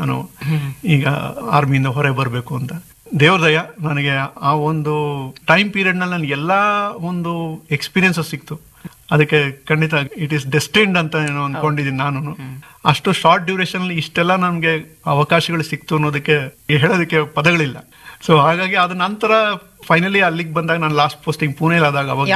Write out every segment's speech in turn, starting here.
ನಾನು ಈಗ ಆರ್ಮಿಯಿಂದ ಹೊರ ಬರಬೇಕು ಅಂತ. ದೇವ್ರ ದಯ, ನನಗೆ ಆ ಒಂದು ಟೈಮ್ ಪೀರಿಯಡ್ ನಲ್ಲಿ ನನಗೆ ಎಲ್ಲಾ ಒಂದು ಎಕ್ಸ್ಪೀರಿಯನ್ಸಸ್ ಸಿಕ್ತು. ಅದಕ್ಕೆ ಖಂಡಿತ ಇಟ್ ಈಸ್ ಡೆಸ್ಟಿನ್ಡ್ ಅಂತ ಏನೋ ಅನ್ಕೊಂಡಿದ್ದೀನಿ ನಾನು. ಅಷ್ಟು ಶಾರ್ಟ್ ಡ್ಯೂರೇಷನ್ ಇಷ್ಟೆಲ್ಲ ನಮ್ಗೆ ಅವಕಾಶಗಳು ಸಿಕ್ತು ಅನ್ನೋದಕ್ಕೆ ಹೇಳೋದಕ್ಕೆ ಪದಗಳಿಲ್ಲ. ಸೊ ಹಾಗಾಗಿ ಅದ ನಂತರ ಫೈನಲಿ ಅಲ್ಲಿಗೆ ಬಂದಾಗ ನಾನು ಲಾಸ್ಟ್ ಪೋಸ್ಟಿಂಗ್ ಪುಣೆಲ್ ಆದಾಗ ಅವಾಗ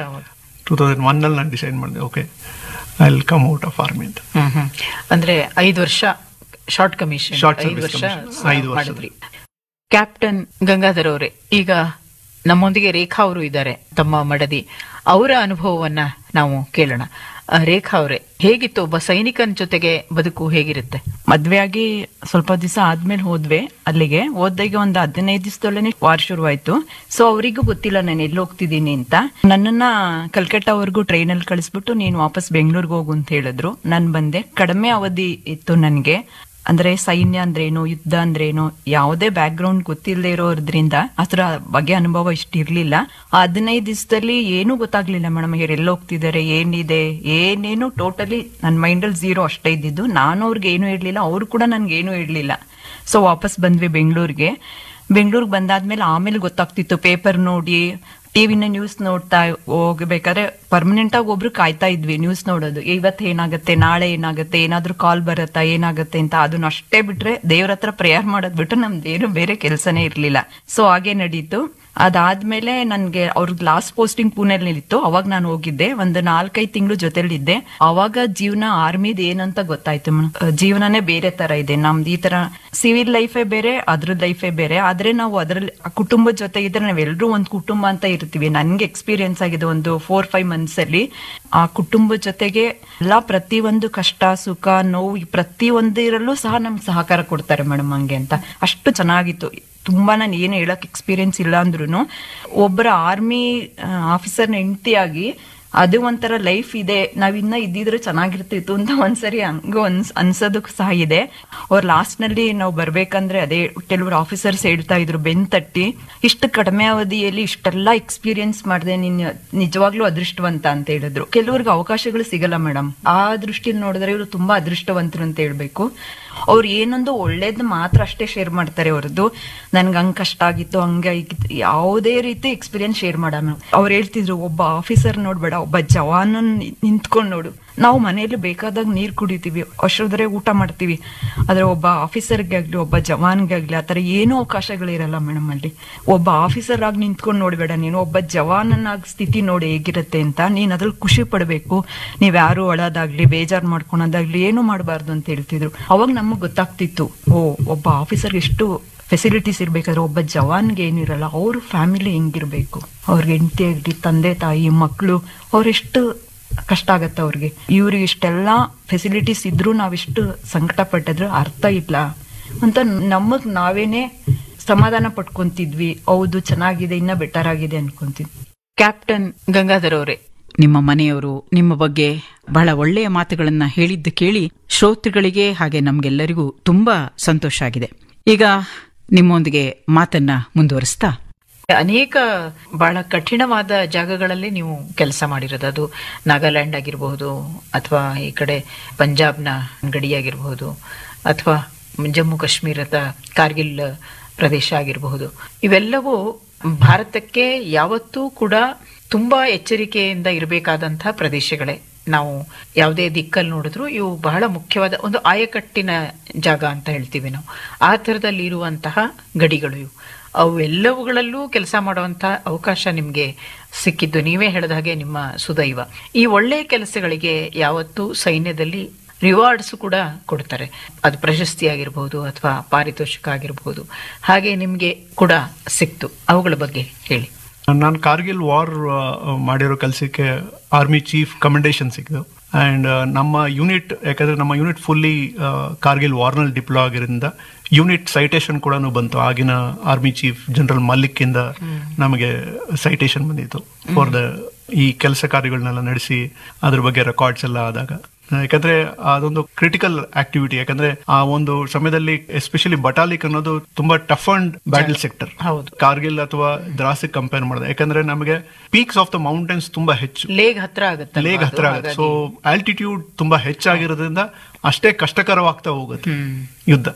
2001 ನಲ್ಲಿ ನಾನು ಡಿಸೈಡ್ ಮಾಡಿದೆ, okay I will come out of army ಅಂತ. ಅಂದ್ರೆ 5 ವರ್ಷ ಶಾರ್ಟ್ ಕಮಿಷನ್, 5 ವರ್ಷ ಮಾಡಿದ್ರಿ. ಕ್ಯಾಪ್ಟನ್ ಗಂಗಾಧರ್ ಅವರೇ, ಈಗ ನಮ್ಮೊಂದಿಗೆ ರೇಖಾ ಅವರು ಇದ್ದಾರೆ, ತಮ್ಮ ಮಡದಿ. ಅವರ ಅನುಭವವನ್ನ ನಾವು ಕೇಳೋಣ. ರೇಖಾ ಅವರೇ, ಹೇಗಿತ್ತು ಒಬ್ಬ ಸೈನಿಕನ ಜೊತೆಗೆ ಬದುಕು, ಹೇಗಿರುತ್ತೆ? ಮದ್ವೆ ಆಗಿ ಸ್ವಲ್ಪ ದಿವಸ ಆದ್ಮೇಲೆ ಹೋದ್ವಿ ಅಲ್ಲಿಗೆ. ಹೋದಾಗ ಒಂದು 15 ದಿವಸದೊಳನೆ ವಾರ್ ಶುರುವಾಯ್ತು. ಸೊ ಅವರಿಗೂ ಗೊತ್ತಿಲ್ಲ ನಾನು ಎಲ್ಲಿ ಹೋಗ್ತಿದ್ದೀನಿ ಅಂತ. ನನ್ನನ್ನ ಕಲ್ಕಟ್ಟಾವರೆಗೂ ಟ್ರೈನಲ್ಲಿ ಕಳಿಸ್ಬಿಟ್ಟು ನೀನು ವಾಪಸ್ ಬೆಂಗಳೂರಿಗೆ ಹೋಗು ಅಂತ ಹೇಳಿದ್ರು. ನಾನ್ ಬಂದೆ. ಕಡಿಮೆ ಅವಧಿ ಇತ್ತು ನನ್ಗೆ. ಅಂದ್ರೆ ಸೈನ್ಯ ಅಂದ್ರೇನು, ಯುದ್ಧ ಅಂದ್ರೇನು, ಯಾವುದೇ ಬ್ಯಾಕ್ ಗ್ರೌಂಡ್ ಗೊತ್ತಿಲ್ಲದೆ ಇರೋದ್ರಿಂದ ಅದ್ರ ಬಗ್ಗೆ ಅನುಭವ ಇಷ್ಟಿರ್ಲಿಲ್ಲ. 15 ದಿವಸದಲ್ಲಿ ಏನೂ ಗೊತ್ತಾಗ್ಲಿಲ್ಲ ಮೇಡಮ್. ಎಲ್ಲ ಹೋಗ್ತಿದ್ದಾರೆ, ಏನಿದೆ, ಏನೇನು ಟೋಟಲಿ ನನ್ನ ಮೈಂಡಲ್ಲಿ ಝೀರೋ ಅಷ್ಟೇ ಇದ್ದಿದ್ದು. ನಾನು ಅವ್ರಿಗೆ ಏನು ಹೇಳಲಿಲ್ಲ, ಅವ್ರು ಕೂಡ ನನ್ಗೆ ಏನು ಹೇಳಲಿಲ್ಲ. ಸೊ ವಾಪಸ್ ಬಂದ್ವಿ ಬೆಂಗಳೂರಿಗೆ. ಬಂದಾದ್ಮೇಲೆ ಆಮೇಲೆ ಗೊತ್ತಾಗ್ತಿತ್ತು, ಪೇಪರ್ ನೋಡಿ ಟಿವಿನ ನ್ಯೂಸ್ ನೋಡ್ತಾ ಹೋಗ್ಬೇಕಾದ್ರೆ ಪರ್ಮನೆಂಟ್ ಆಗಿ ಒಬ್ರು ಕಾಯ್ತಾ ಇದ್ವಿ ನ್ಯೂಸ್ ನೋಡೋದು. ಇವತ್ತು ಏನಾಗುತ್ತೆ, ನಾಳೆ ಏನಾಗುತ್ತೆ, ಏನಾದ್ರೂ ಕಾಲ್ ಬರುತ್ತಾ, ಏನಾಗುತ್ತೆ ಅಂತ. ಅದನ್ನ ಅಷ್ಟೇ ಬಿಟ್ರೆ ದೇವ್ರ ಹತ್ರ ಪ್ರೇಯರ್ ಮಾಡೋದ್ ಬಿಟ್ಟು ನಮ್ದೇನು ಬೇರೆ ಕೆಲಸನೇ ಇರ್ಲಿಲ್ಲ. ಸೊ ಹಾಗೆ ನಡೀತು. ಅದಾದ್ಮೇಲೆ ನನ್ಗೆ ಅವ್ರಿಗೆ ಲಾಸ್ಟ್ ಪೋಸ್ಟಿಂಗ್ ಪುಣೆಯಲ್ಲಿ ಇತ್ತು. ಅವಾಗ ನಾನು ಹೋಗಿದ್ದೆ, ಒಂದು 4-5 ತಿಂಗಳು ಜೊತೆಲಿದ್ದೆ. ಅವಾಗ ಜೀವನ ಆರ್ಮಿದ್ ಏನಂತ ಗೊತ್ತಾಯ್ತು. ಜೀವನನೇ ಬೇರೆ ತರ ಇದೆ ನಮ್ದು. ಈ ತರ ಸಿವಿಲ್ ಲೈಫೇ ಬೇರೆ, ಅದ್ರ ಲೈಫೇ ಬೇರೆ. ಆದ್ರೆ ನಾವು ಅದ್ರಲ್ಲಿ ಕುಟುಂಬದ ಜೊತೆ ಇದ್ರೆ ನಾವೆಲ್ಲರೂ ಒಂದು ಕುಟುಂಬ ಅಂತ ಇರ್ತೀವಿ. ನನ್ಗೆ ಎಕ್ಸ್ಪೀರಿಯನ್ಸ್ ಆಗಿದೆ ಒಂದು 4-5 ಮಂತ್ಸ್ ಅಲ್ಲಿ. ಆ ಕುಟುಂಬದ ಜೊತೆಗೆ ಎಲ್ಲಾ ಪ್ರತಿಯೊಂದು ಕಷ್ಟ ಸುಖ ನೋವು ಪ್ರತಿಯೊಂದಿರಲ್ಲೂ ಸಹ ನಮ್ಗೆ ಸಹಕಾರ ಕೊಡ್ತಾರೆ ಮೇಡಮ್. ಹಂಗೆ ಅಂತ ಅಷ್ಟು ಚೆನ್ನಾಗಿತ್ತು. ತುಂಬಾ ನಾನು ಏನು ಹೇಳಕ್ ಎಕ್ಸ್ಪೀರಿಯನ್ಸ್ ಇಲ್ಲ ಅಂದ್ರೂ ಒಬ್ಬರ ಆರ್ಮಿ ಆಫೀಸರ್ನ ಹೆಂಡತಿಯಾಗಿ ಅದು ಒಂಥರ ಲೈಫ್ ಇದೆ, ನಾವಿನ್ನ ಇದ್ದಿದ್ರೆ ಚೆನ್ನಾಗಿರ್ತಿತ್ತು ಅಂತ ಒಂದ್ಸರಿ ಹಂಗ ಅನ್ಸೋದಕ್ಕೂ ಸಹ ಇದೆ. ಅವ್ರ ಲಾಸ್ಟ್ ನಲ್ಲಿ ನಾವು ಬರ್ಬೇಕಂದ್ರೆ ಅದೇ ಕೆಲವರು ಆಫೀಸರ್ಸ್ ಹೇಳ್ತಾ ಇದ್ರು ಬೆನ್ ತಟ್ಟಿ, ಇಷ್ಟು ಕಡಿಮೆ ಅವಧಿಯಲ್ಲಿ ಇಷ್ಟೆಲ್ಲಾ ಎಕ್ಸ್ಪೀರಿಯನ್ಸ್ ಮಾಡಿದೆ, ನೀನ್ ನಿಜವಾಗ್ಲೂ ಅದೃಷ್ಟವಂತ ಅಂತ ಹೇಳಿದ್ರು. ಕೆಲವ್ರಿಗೆ ಅವಕಾಶಗಳು ಸಿಗಲ್ಲ ಮೇಡಮ್. ಆ ದೃಷ್ಟಿಲಿ ನೋಡಿದ್ರೆ ಇವರು ತುಂಬಾ ಅದೃಷ್ಟವಂತರು ಅಂತ ಹೇಳ್ಬೇಕು. ಅವ್ರು ಏನೊಂದು ಒಳ್ಳೇದ್ ಮಾತ್ರ ಅಷ್ಟೇ ಶೇರ್ ಮಾಡ್ತಾರೆ ಹೊರದು ನನ್ಗೆ ಹಂಗ್ ಕಷ್ಟ ಆಗಿತ್ತು ಹಂಗಾಗಿತ್ತು ಯಾವುದೇ ರೀತಿ ಎಕ್ಸ್ಪೀರಿಯನ್ಸ್ ಶೇರ್ ಮಾಡಲ್ಲ. ಅವ್ರು ಹೇಳ್ತಿದ್ರು, ಒಬ್ಬ ಆಫೀಸರ್ ನೋಡ್ಬೇಡ, ಒಬ್ಬ ಜವಾನ್ ನಿಂತ್ಕೊಂಡ್ ನೋಡು. ನಾವು ಮನೆಯಲ್ಲಿ ಬೇಕಾದಾಗ ನೀರ್ ಕುಡಿತೀವಿ, ಅಷ್ಟೊದ್ರೆ ಊಟ ಮಾಡ್ತೀವಿ. ಆದ್ರೆ ಒಬ್ಬ ಆಫೀಸರ್ಗೆ ಆಗ್ಲಿ ಒಬ್ಬ ಜವಾನ್ಗೆ ಆಗ್ಲಿ ಆತರ ಏನೂ ಅವಕಾಶಗಳಿರಲ್ಲ ಮೇಡಮ್. ಅಲ್ಲಿ ಒಬ್ಬ ಆಫೀಸರ್ ಆಗಿ ನಿಂತ್ಕೊಂಡ್ ನೋಡ್ಬೇಡ, ನೀನು ಒಬ್ಬ ಜವಾನನಾಗಿ ಸ್ಥಿತಿ ನೋಡಿ ಹೇಗಿರುತ್ತೆ ಅಂತ. ನೀನ್ ಅದ್ರಲ್ಲಿ ಖುಷಿ ಪಡ್ಬೇಕು. ನೀವ್ ಯಾರು ಅಳೋದಾಗ್ಲಿ ಬೇಜಾರ್ ಮಾಡ್ಕೊಳೋದಾಗ್ಲಿ ಏನು ಮಾಡಬಾರ್ದು ಅಂತ ಹೇಳ್ತಿದ್ರು. ಅವಾಗ ನಮಗ್ ಗೊತ್ತಾಗ್ತಿತ್ತು, ಓ ಒಬ್ಬ ಆಫೀಸರ್ ಎಷ್ಟು ಫೆಸಿಲಿಟೀಸ್ ಇರ್ಬೇಕಾದ್ರೆ ಒಬ್ಬ ಜವಾನ್ಗೆ ಏನಿರಲ್ಲ, ಅವ್ರ ಫ್ಯಾಮಿಲಿ ಹೆಂಗಿರ್ಬೇಕು, ಅವ್ರಿಗೆ ಹೆಂಡತಿ ಆಗ್ಲಿ ತಂದೆ ತಾಯಿ ಮಕ್ಕಳು ಅವ್ರೆಷ್ಟು ಕಷ್ಟ ಆಗತ್ತೆ ಅವ್ರಿಗೆ. ಇವ್ರಿಗೆ ಇಷ್ಟೆಲ್ಲಾ ಫೆಸಿಲಿಟೀಸ್ ಇದ್ರು ನಾವಿಷ್ಟು ಸಂಕಟ ಪಟ್ಟಿದ್ರು ಅರ್ಥ ಇಲ್ಲ ಅಂತ ನಮಗ್ ನಾವೇನೆ ಸಮಾಧಾನ ಪಟ್ಕೊಂತಿದ್ವಿ. ಹೌದು ಚೆನ್ನಾಗಿದೆ, ಇನ್ನ ಬೆಟರ್ ಆಗಿದೆ ಅನ್ಕೊಂತಿದ್ವಿ. ಕ್ಯಾಪ್ಟನ್ ಗಂಗಾಧರ್ ಅವರೇ, ನಿಮ್ಮ ಮನೆಯವರು ನಿಮ್ಮ ಬಗ್ಗೆ ಬಹಳ ಒಳ್ಳೆಯ ಮಾತುಗಳನ್ನ ಹೇಳಿದ್ದು ಕೇಳಿ ಶ್ರೋತೃಗಳಿಗೆ ಹಾಗೆ ನಮ್ಗೆಲ್ಲರಿಗೂ ತುಂಬಾ ಸಂತೋಷ ಆಗಿದೆ. ಈಗ ನಿಮ್ಮೊಂದಿಗೆ ಮಾತನ್ನ ಮುಂದುವರಿಸ್ತಾ, ಅನೇಕ ಬಹಳ ಕಠಿಣವಾದ ಜಾಗಗಳಲ್ಲಿ ನೀವು ಕೆಲಸ ಮಾಡಿರೋದು. ಅದು ನಾಗಾಲ್ಯಾಂಡ್ ಆಗಿರಬಹುದು, ಅಥವಾ ಈ ಕಡೆ ಪಂಜಾಬ್ನ ಗಡಿಯಾಗಿರಬಹುದು, ಅಥವಾ ಜಮ್ಮು ಕಾಶ್ಮೀರದ ಕಾರ್ಗಿಲ್ ಪ್ರದೇಶ ಆಗಿರಬಹುದು. ಇವೆಲ್ಲವೂ ಭಾರತಕ್ಕೆ ಯಾವತ್ತೂ ಕೂಡ ತುಂಬಾ ಎಚ್ಚರಿಕೆಯಿಂದ ಇರಬೇಕಾದಂತಹ ಪ್ರದೇಶಗಳೇ. ನಾವು ಯಾವುದೇ ದಿಕ್ಕಲ್ಲಿ ನೋಡಿದ್ರು ಇವು ಬಹಳ ಮುಖ್ಯವಾದ ಒಂದು ಆಯಕಟ್ಟಿನ ಜಾಗ ಅಂತ ಹೇಳ್ತೀವಿ ನಾವು. ಆ ಥರದಲ್ಲಿ ಇರುವಂತಹ ಗಡಿಗಳು ಇವು. ಅವು ಎಲ್ಲವುಗಳಲ್ಲೂ ಕೆಲಸ ಮಾಡುವಂತಹ ಅವಕಾಶ ನಿಮ್ಗೆ ಸಿಕ್ಕಿದ್ದು ನೀವೇ ಹೇಳಿದ ಹಾಗೆ ನಿಮ್ಮ ಸುದೈವ. ಈ ಒಳ್ಳೆಯ ಕೆಲಸಗಳಿಗೆ ಯಾವತ್ತೂ ಸೈನ್ಯದಲ್ಲಿ ರಿವಾರ್ಡ್ಸ್ ಕೂಡ ಕೊಡ್ತಾರೆ. ಅದು ಪ್ರಶಸ್ತಿ ಆಗಿರಬಹುದು ಅಥವಾ ಪಾರಿತೋಷಿಕ ಆಗಿರಬಹುದು. ಹಾಗೆ ನಿಮ್ಗೆ ಕೂಡ ಸಿಕ್ತು, ಅವುಗಳ ಬಗ್ಗೆ ಹೇಳಿ. ನಾನು ಕಾರ್ಗಿಲ್ ವಾರ್ ಮಾಡಿರೋ ಕೆಲಸಕ್ಕೆ ಆರ್ಮಿ ಚೀಫ್ ಕಮೆಂಡೇಶನ್ ಸಿಕ್ಕಿದ್ದು. ಅಂಡ್ ನಮ್ಮ ಯೂನಿಟ್, ಯಾಕಂದ್ರೆ ನಮ್ಮ ಯೂನಿಟ್ ಫುಲ್ಲಿ ಕಾರ್ಗಿಲ್ ವಾರ್ನಲ್ಲಿ ಡಿಪ್ಲೋ ಆಗಿರೋದ್ರಿಂದ ಯೂನಿಟ್ ಸೈಟೇಷನ್ ಕೂಡ ಬಂತು. ಆಗಿನ ಆರ್ಮಿ ಚೀಫ್ ಜನರಲ್ ಮಲ್ಲಿಕ್ ಇಂದ ನಮಗೆ ಸೈಟೇಷನ್ ಬಂದಿತ್ತು ಫಾರ್ ದ ಈ ಕೆಲಸ ಕಾರ್ಯಗಳನ್ನೆಲ್ಲ ನಡೆಸಿ ಅದ್ರ ಬಗ್ಗೆ ರೆಕಾರ್ಡ್ಸ್ ಎಲ್ಲ ಆದಾಗ. ಯಾಕಂದ್ರೆ ಅದೊಂದು ಕ್ರಿಟಿಕಲ್ ಆಕ್ಟಿವಿಟಿ. ಯಾಕಂದ್ರೆ ಆ ಒಂದು ಸಮಯದಲ್ಲಿ ಎಸ್ಪೆಷಲಿ ಬಟಾಲಿಕ್ ಅನ್ನೋದು ತುಂಬಾ tough and battle sector. Kargil ಅಥವಾ ದ್ರಾಸಿಗೆ ಕಂಪೇರ್ ಮಾಡಿದೆ. ಯಾಕಂದ್ರೆ ನಮಗೆ ಪೀಕ್ಸ್ ಆಫ್ ದ ಮೌಂಟೇನ್ಸ್ ತುಂಬಾ ಹೆಚ್ಚು, ಲೇಗ್ ಹತ್ರ ಆಗುತ್ತೆ. ಸೊ ಆಲ್ಟಿಟ್ಯೂಡ್ ತುಂಬಾ ಹೆಚ್ಚಾಗಿರೋದ್ರಿಂದ ಅಷ್ಟೇ ಕಷ್ಟಕರವಾಗ್ತಾ ಹೋಗುತ್ತೆ ಯುದ್ಧ.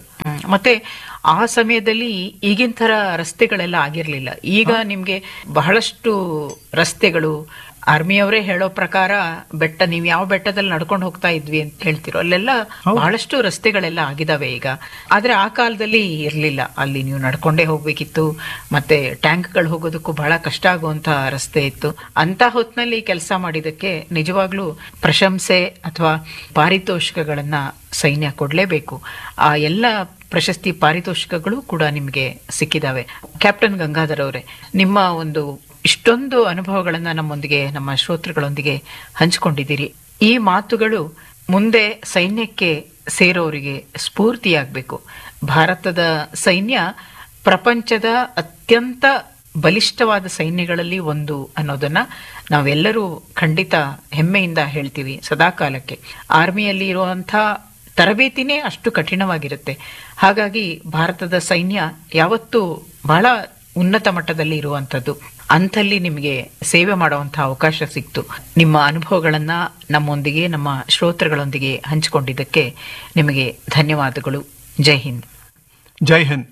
ಮತ್ತೆ ಆ ಸಮಯದಲ್ಲಿ ಈಗಿನ ತರ ರಸ್ತೆಗಳೆಲ್ಲ ಆಗಿರ್ಲಿಲ್ಲ. ಈಗ ನಿಮ್ಗೆ ಬಹಳಷ್ಟು ರಸ್ತೆಗಳು, ಆರ್ಮಿಯವರೇ ಹೇಳೋ ಪ್ರಕಾರ ಬೆಟ್ಟ, ನೀವ್ ಯಾವ ಬೆಟ್ಟದಲ್ಲಿ ನಡ್ಕೊಂಡು ಹೋಗ್ತಾ ಇದ್ವಿ ಅಂತ ಹೇಳ್ತಿರೋ ಅಲ್ಲೆಲ್ಲ ಬಹಳಷ್ಟು ರಸ್ತೆಗಳೆಲ್ಲ ಆಗಿದಾವೆ ಈಗ. ಆದ್ರೆ ಆ ಕಾಲದಲ್ಲಿ ಇರ್ಲಿಲ್ಲ, ಅಲ್ಲಿ ನೀವು ನಡ್ಕೊಂಡೇ ಹೋಗ್ಬೇಕಿತ್ತು. ಮತ್ತೆ ಟ್ಯಾಂಕ್ಗಳು ಹೋಗೋದಕ್ಕೂ ಬಹಳ ಕಷ್ಟ ಆಗುವಂತ ರಸ್ತೆ ಇತ್ತು. ಅಂತ ಹೊತ್ನಲ್ಲಿ ಕೆಲಸ ಮಾಡಿದಕ್ಕೆ ನಿಜವಾಗ್ಲೂ ಪ್ರಶಂಸೆ ಅಥವಾ ಪಾರಿತೋಷಿಕಗಳನ್ನ ಸೈನ್ಯ ಕೊಡ್ಲೇಬೇಕು. ಆ ಎಲ್ಲ ಪ್ರಶಸ್ತಿ ಪಾರಿತೋಷಿಕಗಳು ಕೂಡ ನಿಮ್ಗೆ ಸಿಕ್ಕಿದಾವೆ. ಕ್ಯಾಪ್ಟನ್ ಗಂಗಾಧರ್ ಅವರೇ, ನಿಮ್ಮ ಒಂದು ಇಷ್ಟೊಂದು ಅನುಭವಗಳನ್ನ ನಮ್ಮೊಂದಿಗೆ, ನಮ್ಮ ಶ್ರೋತೃಗಳೊಂದಿಗೆ ಹಂಚಿಕೊಂಡಿದ್ದೀರಿ. ಈ ಮಾತುಗಳು ಮುಂದೆ ಸೈನ್ಯಕ್ಕೆ ಸೇರೋರಿಗೆ ಸ್ಫೂರ್ತಿಯಾಗಬೇಕು. ಭಾರತದ ಸೈನ್ಯ ಪ್ರಪಂಚದ ಅತ್ಯಂತ ಬಲಿಷ್ಠವಾದ ಸೈನ್ಯಗಳಲ್ಲಿ ಒಂದು ಅನ್ನೋದನ್ನ ನಾವೆಲ್ಲರೂ ಖಂಡಿತ ಹೆಮ್ಮೆಯಿಂದ ಹೇಳ್ತೀವಿ ಸದಾಕಾಲಕ್ಕೆ. ಆರ್ಮಿಯಲ್ಲಿ ಇರುವಂಥ ತರಬೇತಿನೇ ಅಷ್ಟು ಕಠಿಣವಾಗಿರುತ್ತೆ. ಹಾಗಾಗಿ ಭಾರತದ ಸೈನ್ಯ ಯಾವತ್ತೂ ಬಹಳ ಉನ್ನತ ಮಟ್ಟದಲ್ಲಿ ಇರುವಂತದ್ದು. ಅಂಥಲ್ಲಿ ನಿಮಗೆ ಸೇವೆ ಮಾಡುವಂತಹ ಅವಕಾಶ ಸಿಕ್ತು. ನಿಮ್ಮ ಅನುಭವಗಳನ್ನ ನಮ್ಮೊಂದಿಗೆ, ನಮ್ಮ ಶ್ರೋತೃಗಳೊಂದಿಗೆ ಹಂಚಿಕೊಂಡಿದ್ದಕ್ಕೆ ನಿಮಗೆ ಧನ್ಯವಾದಗಳು. ಜೈ ಹಿಂದ್. ಜೈ ಹಿಂದ್.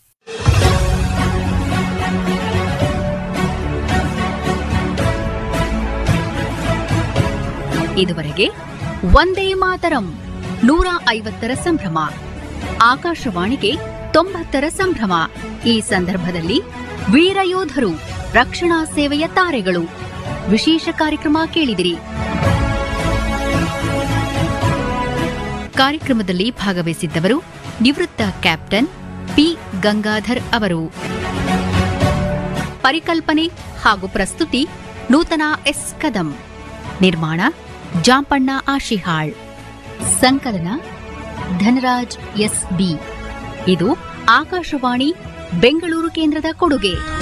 ಇದುವರೆಗೆ ವಂದೇ ಮಾತರಂ 150ರ ಸಂಭ್ರಮ, ಆಕಾಶವಾಣಿಗೆ 90ರ ಸಂಭ್ರಮ. ಈ ಸಂದರ್ಭದಲ್ಲಿ ವೀರಯೋಧರು, ರಕ್ಷಣಾ ಸೇವೆಯ ತಾರೆಗಳು, ವಿಶೇಷ ಕಾರ್ಯಕ್ರಮ ಕೇಳಿದಿರಿ. ಕಾರ್ಯಕ್ರಮದಲ್ಲಿ ಭಾಗವಹಿಸಿದ್ದವರು ನಿವೃತ್ತ ಕ್ಯಾಪ್ಟನ್ ಪಿ ಗಂಗಾಧರ್ ಅವರು. ಪರಿಕಲ್ಪನೆ ಹಾಗೂ ಪ್ರಸ್ತುತಿ ನೂತನ ಎಸ್ ಕದಂ. ನಿರ್ಮಾಣ ಜಾಂಪಣ್ಣ ಆಶಿಹಾಳ್. ಸಂಕಲನ ಧನರಾಜ್ ಎಸ್ ಬಿ. ಇದು ಆಕಾಶವಾಣಿ ಬೆಂಗಳೂರು ಕೇಂದ್ರದ ಕೊಡುಗೆ.